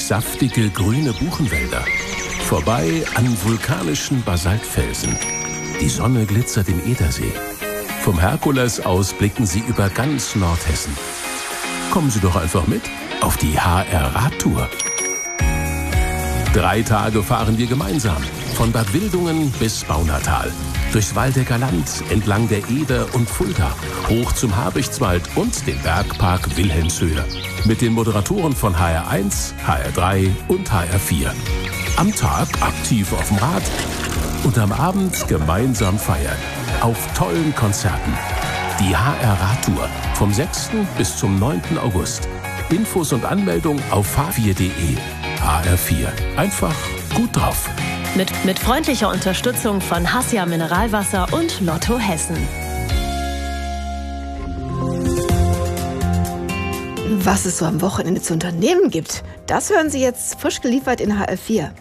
saftige grüne Buchenwälder. Vorbei an vulkanischen Basaltfelsen. Die Sonne glitzert im Edersee. Vom Herkules aus blicken Sie über ganz Nordhessen. Kommen Sie doch einfach mit auf die HR-Radtour. 3 Tage fahren wir gemeinsam. Von Bad Wildungen bis Baunatal. Durchs Waldecker Land, entlang der Eder und Fulda. Hoch zum Habichtswald und den Bergpark Wilhelmshöhe. Mit den Moderatoren von HR1, HR3 und HR4. Am Tag aktiv auf dem Rad und am Abend gemeinsam feiern. Auf tollen Konzerten. Die HR-Radtour vom 6. bis zum 9. August. Infos und Anmeldung auf h4.de. HR4. Einfach gut drauf. Mit freundlicher Unterstützung von Hassia Mineralwasser und Lotto Hessen. Was es so am Wochenende zu unternehmen gibt, das hören Sie jetzt frisch geliefert in HR4.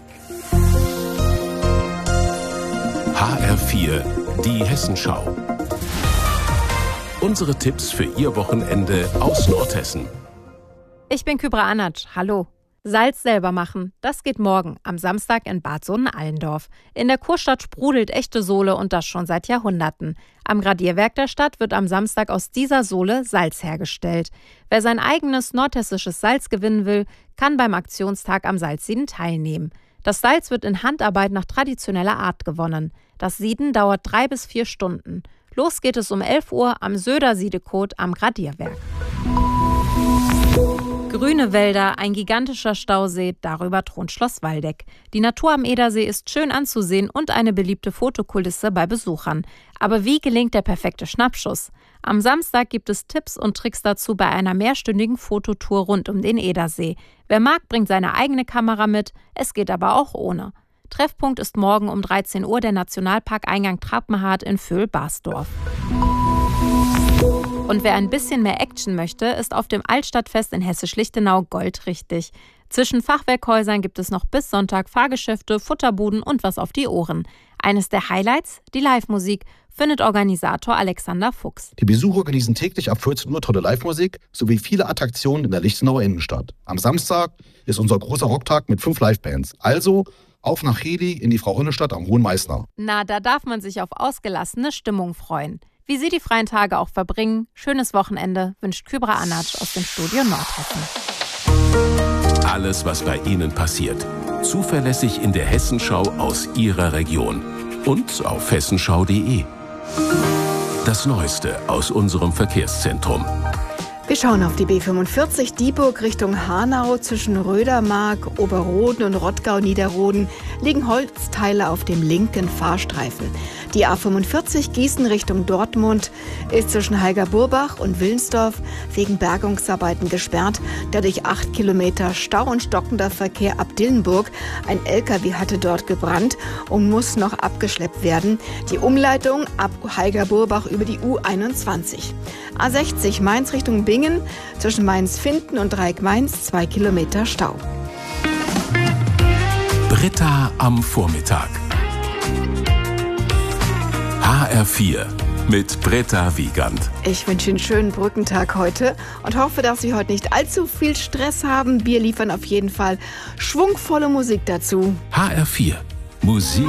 HR4, die Hessenschau. Unsere Tipps für Ihr Wochenende aus Nordhessen. Ich bin Kübra Anatsch. Hallo. Salz selber machen, das geht morgen, am Samstag in Bad Sohn-Allendorf. In der Kurstadt sprudelt echte Sohle und das schon seit Jahrhunderten. Am Gradierwerk der Stadt wird am Samstag aus dieser Sohle Salz hergestellt. Wer sein eigenes nordhessisches Salz gewinnen will, kann beim Aktionstag am Salzsieden teilnehmen. Das Salz wird in Handarbeit nach traditioneller Art gewonnen. Das Sieden dauert 3 bis 4 Stunden. Los geht es um 11 Uhr am Söder-Siedekot am Gradierwerk. Grüne Wälder, ein gigantischer Stausee, darüber thront Schloss Waldeck. Die Natur am Edersee ist schön anzusehen und eine beliebte Fotokulisse bei Besuchern. Aber wie gelingt der perfekte Schnappschuss? Am Samstag gibt es Tipps und Tricks dazu bei einer mehrstündigen Fototour rund um den Edersee. Wer mag, bringt seine eigene Kamera mit, es geht aber auch ohne. Treffpunkt ist morgen um 13 Uhr der Nationalpark Eingang Trapenhardt in Vöhl-Barsdorf. Und wer ein bisschen mehr Action möchte, ist auf dem Altstadtfest in Hessisch-Lichtenau goldrichtig. Zwischen Fachwerkhäusern gibt es noch bis Sonntag Fahrgeschäfte, Futterbuden und was auf die Ohren. Eines der Highlights, die Live-Musik, findet Organisator Alexander Fuchs. Die Besucher genießen täglich ab 14 Uhr tolle Live-Musik sowie viele Attraktionen in der Lichtenauer Innenstadt. Am Samstag ist unser großer Rocktag mit 5 Live-Bands. Also auf nach Heli in die Frau-Holle-Stadt am Hohen Meißner. Na, da darf man sich auf ausgelassene Stimmung freuen. Wie Sie die freien Tage auch verbringen, schönes Wochenende, wünscht Kübra Anatsch aus dem Studio Nordhessen. Alles, was bei Ihnen passiert. Zuverlässig in der Hessenschau aus Ihrer Region. Und auf hessenschau.de. Das Neueste aus unserem Verkehrszentrum. Wir schauen auf die B45 Dieburg Richtung Hanau. Zwischen Rödermark, Oberroden und Rottgau-Niederroden liegen Holzteile auf dem linken Fahrstreifen. Die A45 Gießen Richtung Dortmund ist zwischen Heiger-Burbach und Willensdorf wegen Bergungsarbeiten gesperrt. Dadurch 8 Kilometer Stau und stockender Verkehr ab Dillenburg. Ein LKW hatte dort gebrannt und muss noch abgeschleppt werden. Die Umleitung ab Heiger-Burbach über die U21. A60 Mainz Richtung Bingen, zwischen Mainz-Finden und Dreieck-Mainz 2 Kilometer Stau. Britta am Vormittag. HR4 mit Britta Wiegand. Ich wünsche Ihnen einen schönen Brückentag heute und hoffe, dass Sie heute nicht allzu viel Stress haben. Wir liefern auf jeden Fall schwungvolle Musik dazu. HR4 Musik